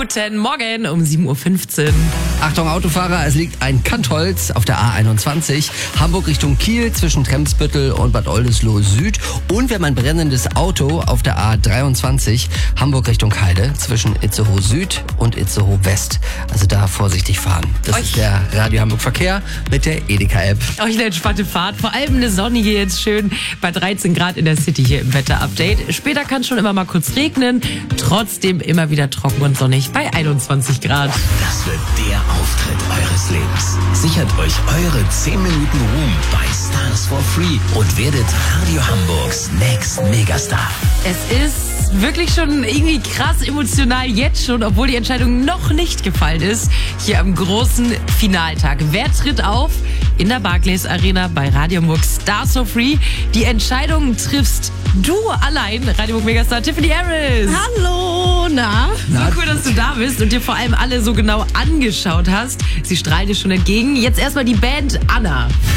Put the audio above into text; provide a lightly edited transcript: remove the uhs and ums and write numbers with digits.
Guten Morgen um 7.15 Uhr. Achtung Autofahrer, es liegt ein Kantholz auf der A21, Hamburg Richtung Kiel zwischen Tremsbüttel und Bad Oldesloe Süd. Und wir haben ein brennendes Auto auf der A23, Hamburg Richtung Heide zwischen Itzehoe Süd und Itzehoe West. Also da vorsichtig fahren. Das ist der Radio Hamburg Verkehr mit der Edeka-App. Euch eine entspannte Fahrt, vor allem eine sonnige jetzt schön bei 13 Grad in der City hier im Wetter-Update. Später kann es schon immer mal kurz regnen, trotzdem immer wieder trocken und sonnig bei 21 Grad. Das wird der Auftritt eures Lebens. Sichert euch eure 10 Minuten Ruhm bei Stars for Free und werdet Radio Hamburgs Next Megastar. Es ist wirklich schon irgendwie krass emotional jetzt schon, obwohl die Entscheidung noch nicht gefallen ist. Hier am großen Finaltag. Wer tritt auf in der Barclays Arena bei Radio Hamburg Stars for Free? Die Entscheidung triffst du allein. Radio Hamburg Megastar Tiffany Harris. Hallo, na? So cool, dass du da bist und dir vor allem alle so genau angeschaut hast. Sie strahlen dir schon entgegen. Jetzt erstmal die Band Anna.